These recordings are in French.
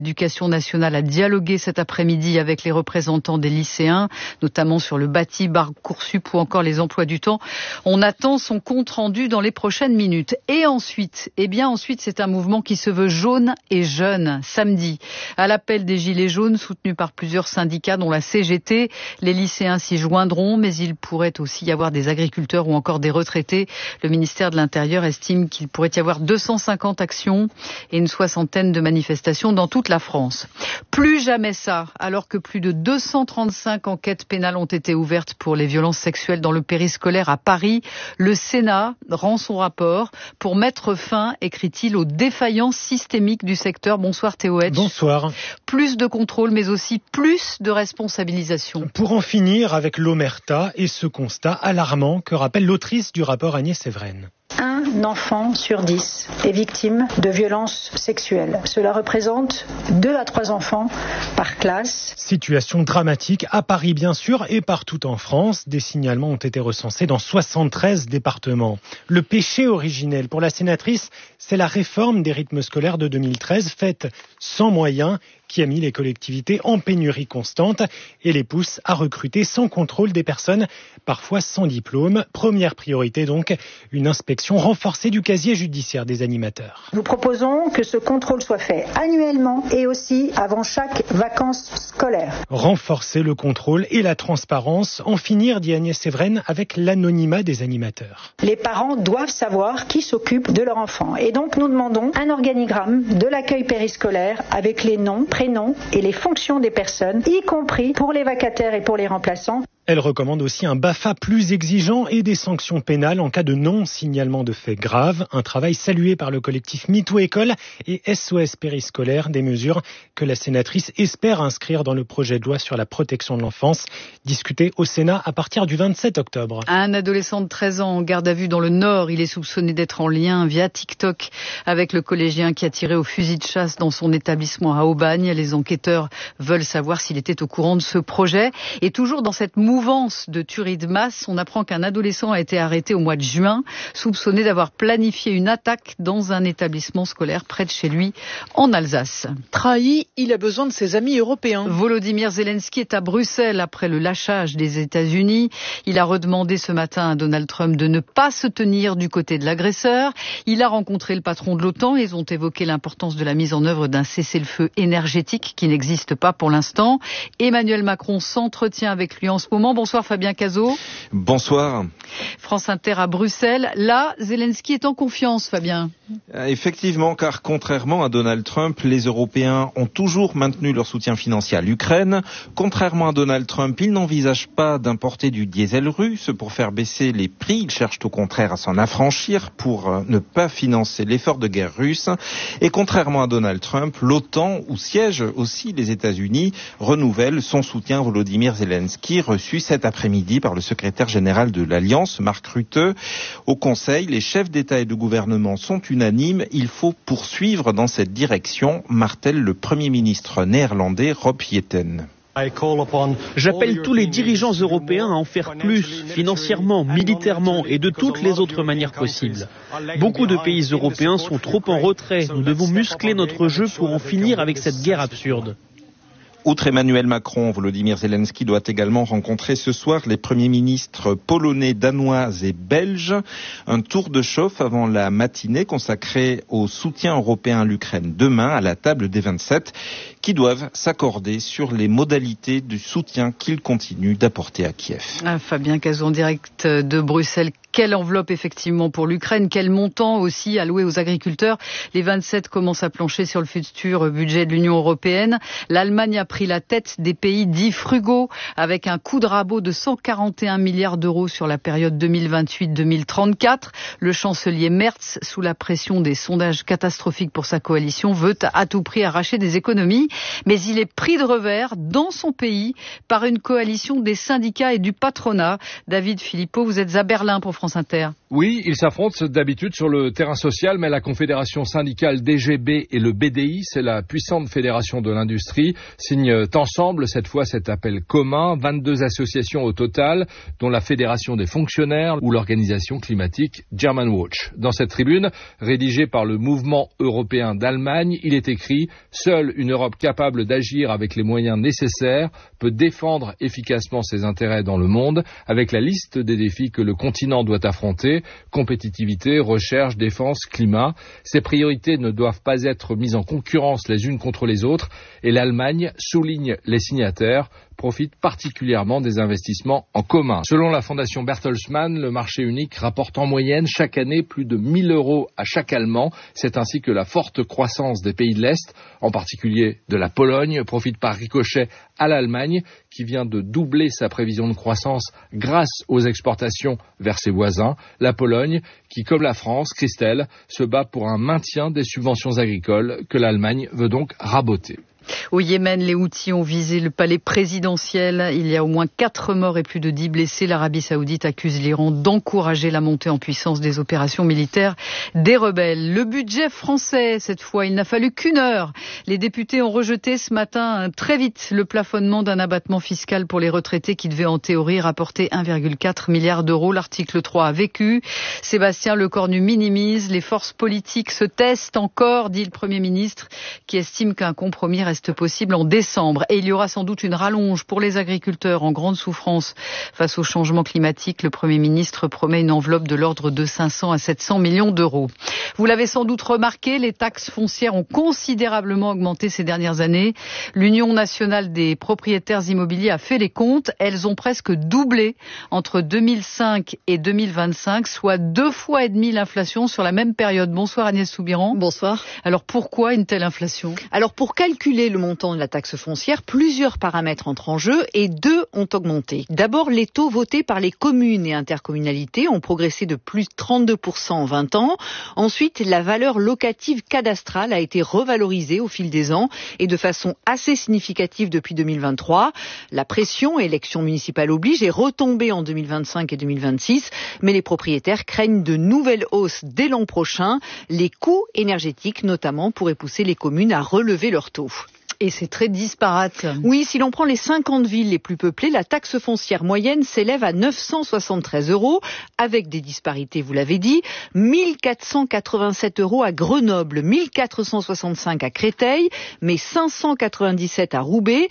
L'éducation nationale a dialogué cet après-midi avec les représentants des lycéens, notamment sur le bâti, Parcoursup ou encore les emplois du temps. On attend son compte rendu dans les prochaines minutes. Et ensuite, c'est un mouvement qui se veut jaune et jeune. Samedi, à l'appel des Gilets jaunes, soutenu par plusieurs syndicats dont la CGT, les lycéens s'y joindront, mais il pourrait aussi y avoir des agriculteurs ou encore des retraités. Le ministère de l'Intérieur estime qu'il pourrait y avoir 250 actions et une soixantaine de manifestations dans toute la France. Plus jamais ça, alors que plus de 235 enquêtes pénales ont été ouvertes pour les violences sexuelles dans le périscolaire à Paris. Le Sénat rend son rapport pour mettre fin, écrit-il, aux défaillances systémiques du secteur. Bonsoir Théo Hetsch. Bonsoir. Plus de contrôle, mais aussi plus de responsabilisation. Pour en finir avec l'omerta et ce constat alarmant que rappelle l'autrice du rapport Agnès Séveraine. Un enfant sur 10 est victime de violences sexuelles. Cela représente 2 à 3 enfants par classe. Situation dramatique à Paris bien sûr et partout en France. Des signalements ont été recensés dans 73 départements. Le péché originel pour la sénatrice, c'est la réforme des rythmes scolaires de 2013 faite sans moyens, qui a mis les collectivités en pénurie constante et les pousse à recruter sans contrôle des personnes, parfois sans diplôme. Première priorité donc, une inspection renforcée du casier judiciaire des animateurs. Nous proposons que ce contrôle soit fait annuellement et aussi avant chaque vacances scolaires. Renforcer le contrôle et la transparence, en finir, dit Agnès Séveraine, avec l'anonymat des animateurs. Les parents doivent savoir qui s'occupe de leur enfant et donc nous demandons un organigramme de l'accueil périscolaire avec les noms, prénoms et les fonctions des personnes, y compris pour les vacataires et pour les remplaçants. Elle recommande aussi un BAFA plus exigeant et des sanctions pénales en cas de non-signalement de faits graves. Un travail salué par le collectif MeToo École et SOS Périscolaire, des mesures que la sénatrice espère inscrire dans le projet de loi sur la protection de l'enfance, discuté au Sénat à partir du 27 octobre. Un adolescent de 13 ans en garde à vue dans le Nord, il est soupçonné d'être en lien via TikTok avec le collégien qui a tiré au fusil de chasse dans son établissement à Aubagne. Les enquêteurs veulent savoir s'il était au courant de ce projet. Et toujours dans cette mouvance de tuerie de masse, on apprend qu'un adolescent a été arrêté au mois de juin, soupçonné d'avoir planifié une attaque dans un établissement scolaire près de chez lui, en Alsace. Trahi, il a besoin de ses amis européens. Volodymyr Zelensky est à Bruxelles après le lâchage des États-Unis. Il a redemandé ce matin à Donald Trump de ne pas se tenir du côté de l'agresseur. Il a rencontré le patron de l'OTAN. Ils ont évoqué l'importance de la mise en œuvre d'un cessez-le-feu énergétique qui n'existe pas pour l'instant. Emmanuel Macron s'entretient avec lui en ce moment. Bonsoir Fabien Cazot. Bonsoir. France Inter à Bruxelles. Là, Zelensky est en confiance, Fabien. Effectivement, car contrairement à Donald Trump, les Européens ont toujours maintenu leur soutien financier à l'Ukraine. Contrairement à Donald Trump, ils n'envisagent pas d'importer du diesel russe pour faire baisser les prix. Ils cherchent au contraire à s'en affranchir pour ne pas financer l'effort de guerre russe. Et contrairement à Donald Trump, l'OTAN, où siègent aussi les États-Unis, renouvelle son soutien à Volodymyr Zelensky, reçu cet après-midi par le secrétaire général de l'Alliance, Mark Rutte. Au Conseil, les chefs d'État et de gouvernement sont unanimes. Il faut poursuivre dans cette direction, martèle le Premier ministre néerlandais Rob Jetten. J'appelle tous les dirigeants européens à en faire plus, financièrement, militairement et de toutes les autres manières possibles. Beaucoup de pays européens sont trop en retrait. Nous devons muscler notre jeu pour en finir avec cette guerre absurde. Outre Emmanuel Macron, Volodymyr Zelensky doit également rencontrer ce soir les premiers ministres polonais, danois et belges. Un tour de chauffe avant la matinée consacrée au soutien européen à l'Ukraine demain à la table des 27 qui doivent s'accorder sur les modalités du soutien qu'ils continuent d'apporter à Kiev. Fabien Cazot en direct de Bruxelles. Quelle enveloppe effectivement pour l'Ukraine, quel montant aussi alloué aux agriculteurs. Les 27 commencent à plancher sur le futur budget de l'Union européenne. L'Allemagne a pris la tête des pays dits frugaux avec un coup de rabot de 141 milliards d'euros sur la période 2028-2034. Le chancelier Merz, sous la pression des sondages catastrophiques pour sa coalition, veut à tout prix arracher des économies. Mais il est pris de revers dans son pays par une coalition des syndicats et du patronat. David Philippot, vous êtes à Berlin pour France Inter. Oui, ils s'affrontent d'habitude sur le terrain social, mais la confédération syndicale DGB et le BDI, c'est la puissante fédération de l'industrie, signent signent ensemble, cette fois, cet appel commun. 22 associations au total, dont la Fédération des fonctionnaires ou l'organisation climatique Germanwatch. Dans cette tribune, rédigée par le Mouvement européen d'Allemagne, il est écrit « Seule une Europe capable d'agir avec les moyens nécessaires peut défendre efficacement ses intérêts dans le monde, avec la liste des défis que le continent doit affronter, compétitivité, recherche, défense, climat. Ces priorités ne doivent pas être mises en concurrence les unes contre les autres et l'Allemagne, souligne les signataires, profite particulièrement des investissements en commun. Selon la fondation Bertelsmann, le marché unique rapporte en moyenne chaque année plus de 1 000 € à chaque Allemand. C'est ainsi que la forte croissance des pays de l'Est, en particulier de la Pologne, profite par ricochet à l'Allemagne, qui vient de doubler sa prévision de croissance grâce aux exportations vers ses voisins. La Pologne, qui, comme la France, Christelle, se bat pour un maintien des subventions agricoles que l'Allemagne veut donc raboter. Au Yémen, les Houthis ont visé le palais présidentiel. Il y a au moins 4 morts et plus de 10 blessés. L'Arabie Saoudite accuse l'Iran d'encourager la montée en puissance des opérations militaires des rebelles. Le budget français, cette fois, il n'a fallu qu'1 heure. Les députés ont rejeté ce matin très vite le plafonnement d'un abattement fiscal pour les retraités qui devait en théorie rapporter 1,4 milliard d'euros. L'article 3 a vécu. Sébastien Lecornu minimise. Les forces politiques se testent encore, dit le Premier ministre, qui estime qu'un compromis reste possible en décembre. Et il y aura sans doute une rallonge pour les agriculteurs en grande souffrance face au changement climatique. Le Premier ministre promet une enveloppe de l'ordre de 500 à 700 millions d'euros. Vous l'avez sans doute remarqué, les taxes foncières ont considérablement augmenté ces dernières années. L'Union nationale des propriétaires immobiliers a fait les comptes. Elles ont presque doublé entre 2005 et 2025, soit 2,5 fois l'inflation sur la même période. Bonsoir Agnès Soubiran. Bonsoir. Alors pourquoi une telle inflation ? Alors pour calculer le montant de la taxe foncière, plusieurs paramètres entrent en jeu et 2 ont augmenté. D'abord, les taux votés par les communes et intercommunalités ont progressé de plus de 32% en 20 ans. Ensuite, la valeur locative cadastrale a été revalorisée au fil des ans et de façon assez significative depuis 2023. La pression, élection municipale oblige, est retombée en 2025 et 2026, mais les propriétaires craignent de nouvelles hausses dès l'an prochain. Les coûts énergétiques, notamment, pourraient pousser les communes à relever leurs taux. Et c'est très disparate. Oui, si l'on prend les 50 villes les plus peuplées, la taxe foncière moyenne s'élève à 973 €, avec des disparités, vous l'avez dit, 1 487 € à Grenoble, 1 465 à Créteil, mais 597 à Roubaix,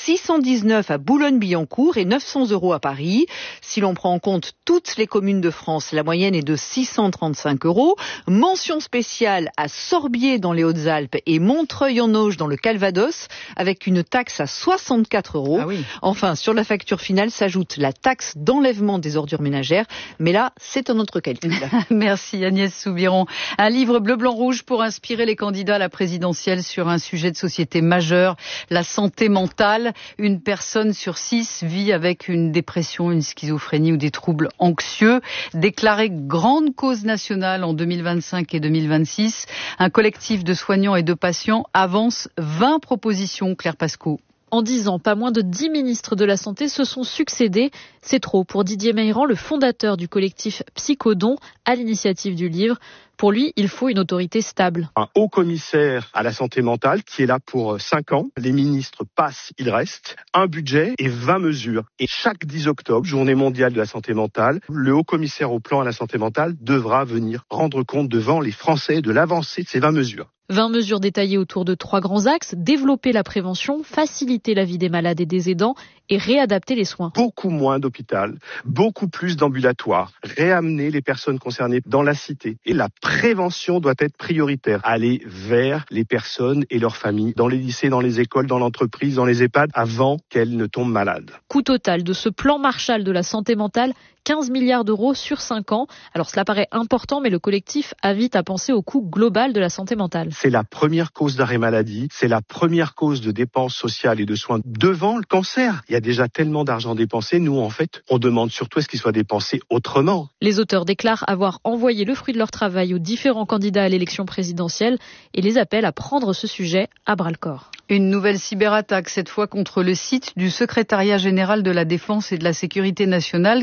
619 à Boulogne-Billancourt et 900 € à Paris. Si l'on prend en compte toutes les communes de France, la moyenne est de 635 €. Mention spéciale à Sorbier dans les Hautes-Alpes et Montreuil-en-Auge dans le Calvados, avec une taxe à 64 €. Ah oui. Enfin, sur la facture finale s'ajoute la taxe d'enlèvement des ordures ménagères. Mais là, c'est un autre calcul. Merci Agnès Soubiran. Un livre bleu-blanc-rouge pour inspirer les candidats à la présidentielle sur un sujet de société majeur, la santé mentale. Une personne sur 6 vit avec une dépression, une schizophrénie ou des troubles anxieux. Déclaré grande cause nationale en 2025 et 2026, un collectif de soignants et de patients avance 20 propositions, Claire Pascot. En 10 ans, pas moins de 10 ministres de la Santé se sont succédés. C'est trop pour Didier Meyrand, le fondateur du collectif Psychodon, à l'initiative du livre. Pour lui, il faut une autorité stable. Un haut commissaire à la santé mentale qui est là pour 5 ans. Les ministres passent, ils restent. Un budget et 20 mesures. Et chaque 10 octobre, journée mondiale de la santé mentale, le haut commissaire au plan à la santé mentale devra venir rendre compte devant les Français de l'avancée de ces 20 mesures. 20 mesures détaillées autour de 3 grands axes: développer la prévention, faciliter la vie des malades et des aidants et réadapter les soins. Beaucoup moins d'hôpital, beaucoup plus d'ambulatoires, réamener les personnes concernées dans la cité. Et la prévention doit être prioritaire. Aller vers les personnes et leurs familles, dans les lycées, dans les écoles, dans l'entreprise, dans les EHPAD, avant qu'elles ne tombent malades. Coût total de ce plan Marshall de la santé mentale, 15 milliards d'euros sur 5 ans. Alors cela paraît important, mais le collectif invite à penser au coût global de la santé mentale. C'est la première cause d'arrêt maladie, c'est la première cause de dépenses sociales et de soins devant le cancer. Il y a déjà tellement d'argent dépensé, nous en fait, on demande surtout à ce qu'il soit dépensé autrement. Les auteurs déclarent avoir envoyé le fruit de leur travail aux différents candidats à l'élection présidentielle et les appellent à prendre ce sujet à bras-le-corps. Une nouvelle cyberattaque, cette fois contre le site du secrétariat général de la Défense et de la Sécurité nationale qui dépend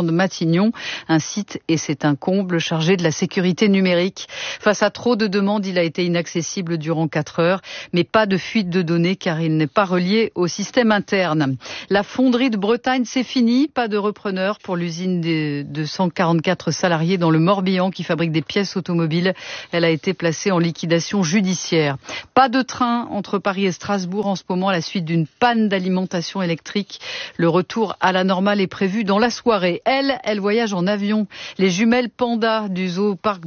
de Matignon, un site, et c'est un comble, chargé de la sécurité numérique. Face à trop de demandes, il a été inaccessible durant 4 heures, mais pas de fuite de données car il n'est pas relié au système interne. La fonderie de Bretagne, c'est fini, pas de repreneur pour l'usine de 144 salariés dans le Morbihan qui fabrique des pièces automobiles. Elle a été placée en liquidation judiciaire. Pas de train entre Paris et Strasbourg en ce moment à la suite d'une panne d'alimentation électrique. Le retour à la normale est prévu dans la soirée. Elle voyage en avion. Les jumelles pandas du zoo parc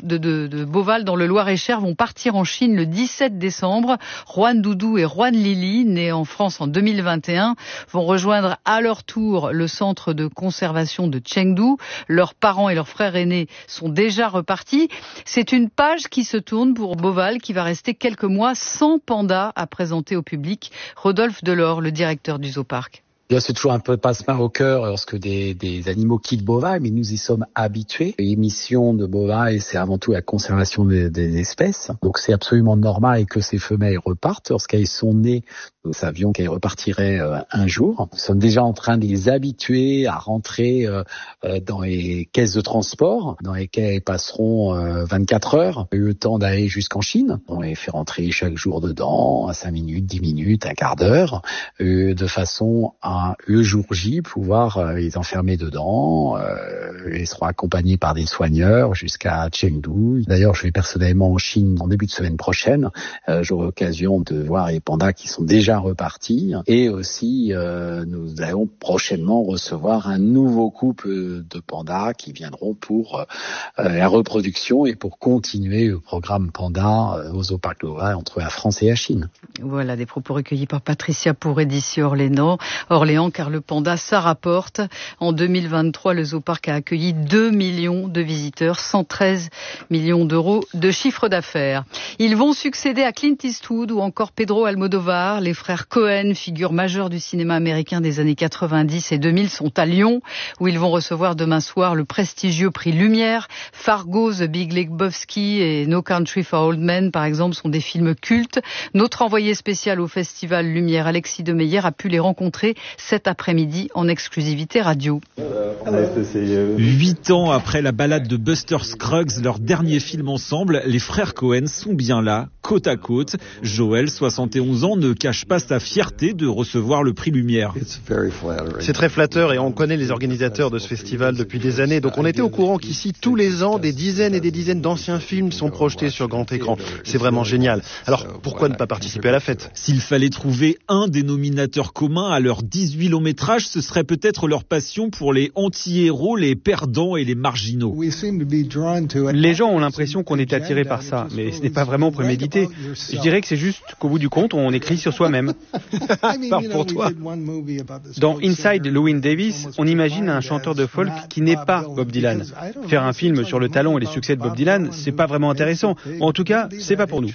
de Beauval dans le Loir-et-Cher vont partir en Chine le 17 décembre. Juan Doudou et Juan Lili, nés en France en 2021, vont rejoindre à leur tour le centre de conservation de Chengdu. Leurs parents et leurs frères aînés sont déjà repartis. C'est une page qui se tourne pour Beauval qui va rester quelques mois sans panda à présenter au public. Rodolphe Delors, le directeur du zooparc. C'est toujours un peu passe-main au cœur lorsque des animaux quittent Beauval, mais nous y sommes habitués. L'émission de Beauval, c'est avant tout la conservation des espèces. Donc c'est absolument normal que ces femelles repartent. Lorsqu'elles sont nées, nous savions qu'elles repartiraient un jour. Nous sommes déjà en train de les habituer à rentrer dans les caisses de transport, dans lesquelles elles passeront 24 heures, le temps d'aller jusqu'en Chine. On les fait rentrer chaque jour dedans, à 5 minutes, 10 minutes, un quart d'heure, de façon à le jour J, pouvoir les enfermer dedans. Ils seront accompagnés par des soigneurs jusqu'à Chengdu. D'ailleurs, je vais personnellement en Chine en début de semaine prochaine. J'aurai l'occasion de voir les pandas qui sont déjà repartis. Et aussi, nous allons prochainement recevoir un nouveau couple de pandas qui viendront pour la reproduction et pour continuer le programme panda au zooparc de Beauval entre la France et la Chine. Voilà, des propos recueillis par Patricia Pourret d'ici Orléans, car le panda, ça rapporte. En 2023, le zooparc a accueilli 2 millions de visiteurs, 113 millions d'euros de chiffre d'affaires. Ils vont succéder à Clint Eastwood ou encore Pedro Almodovar. Les frères Cohen, figures majeures du cinéma américain des années 90 et 2000, sont à Lyon, où ils vont recevoir demain soir le prestigieux prix Lumière. Fargo, The Big Lebowski et No Country for Old Men, par exemple, sont des films cultes. Notre envoyé spécial au Festival Lumière, Alexis Demeyer, a pu les rencontrer cet après-midi en exclusivité radio. 8 ans après la balade de Buster Scruggs, leur dernier film ensemble, les frères Cohen sont bien là, côte à côte. Joël, 71 ans, ne cache pas sa fierté de recevoir le prix Lumière. C'est très flatteur et on connaît les organisateurs de ce festival depuis des années, donc on était au courant qu'ici, tous les ans, des dizaines et des dizaines d'anciens films sont projetés sur grand écran. C'est vraiment génial. Alors, pourquoi ne pas participer à la fête ? S'il fallait trouver un dénominateur commun à leurs 18 longs métrages, ce serait peut-être leur passion pour les anti-héros, les perdants et les marginaux. Les gens ont l'impression qu'on est attiré par ça, mais ce n'est pas vraiment prémédité. Je dirais que c'est juste qu'au bout du compte, on écrit sur soi-même. Parle pour toi. Dans Inside Llewyn Davis, on imagine un chanteur de folk qui n'est pas Bob Dylan. Faire un film sur le talent et les succès de Bob Dylan, c'est pas vraiment intéressant. En tout cas, c'est pas pour nous.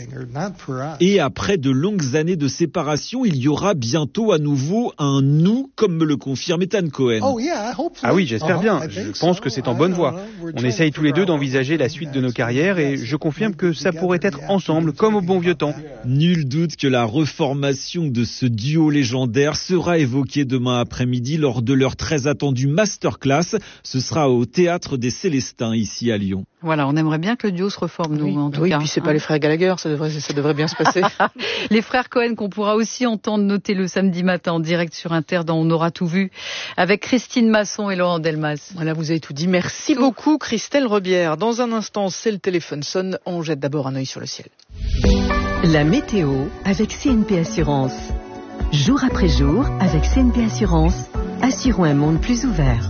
Et après de longues années de séparation, il y aura bientôt à nouveau un nous, comme me le confirme Ethan Cohen. Ah oui, j'espère bien. Je pense que c'est en bonne voie. On essaye tous les deux d'envisager la suite de nos carrières et je confirme que ça pourrait être ensemble, comme au bon vieux temps. Nul doute que la reformation de ce duo légendaire sera évoquée demain après-midi lors de leur très attendue masterclass. Ce sera au Théâtre des Célestins, ici à Lyon. Voilà, on aimerait bien que le duo se reforme, nous, en tout cas. Oui, puis c'est pas les frères Gallagher, ça devrait bien se passer. Les frères Cohen qu'on pourra aussi entendre noter le samedi matin en direct sur Inter dans On aura tout vu, avec Christine Masson et Laurent Delmas. Voilà, vous avez tout dit. Merci beaucoup, Christelle Rebière. Dans un instant, c'est le téléphone sonne. On jette d'abord un œil sur le ciel. La météo avec CNP Assurance. Jour après jour, avec CNP Assurance, assurons un monde plus ouvert.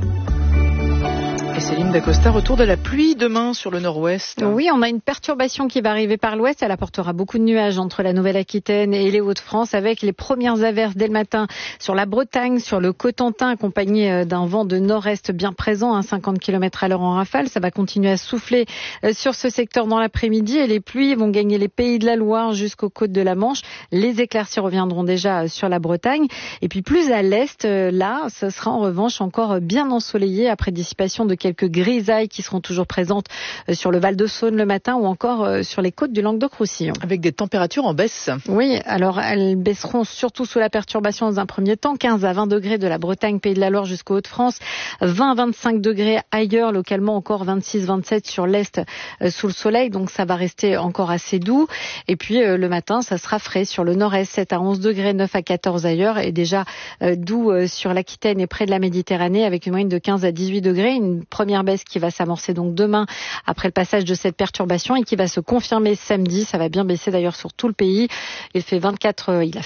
Et Céline Dacosta, retour de la pluie demain sur le nord-ouest. Oui, on a une perturbation qui va arriver par l'ouest. Elle apportera beaucoup de nuages entre la Nouvelle-Aquitaine et les Hauts-de-France, avec les premières averses dès le matin sur la Bretagne, sur le Cotentin, accompagné d'un vent de nord-est bien présent, 50 km/h en rafale. Ça va continuer à souffler sur ce secteur dans l'après-midi et les pluies vont gagner les pays de la Loire jusqu'aux côtes de la Manche. Les éclaircies reviendront déjà sur la Bretagne. Et puis plus à l'est, là, ce sera en revanche encore bien ensoleillé après dissipation de quelques grisailles qui seront toujours présentes sur le Val-de-Saône le matin ou encore sur les côtes du Languedoc-Roussillon. Avec des températures en baisse. Oui, alors elles baisseront surtout sous la perturbation dans un premier temps. 15 à 20 degrés de la Bretagne, Pays de la Loire jusqu'aux Hauts-de-France. 20-25 degrés ailleurs, localement encore 26-27 sur l'Est sous le soleil. Donc ça va rester encore assez doux. Et puis le matin, ça sera frais sur le Nord-Est, 7 à 11 degrés, 9 à 14 ailleurs. Et déjà doux sur l'Aquitaine et près de la Méditerranée avec une moyenne de 15 à 18 degrés. Une première baisse qui va s'amorcer donc demain après le passage de cette perturbation et qui va se confirmer samedi. Ça va bien baisser d'ailleurs sur tout le pays. Il a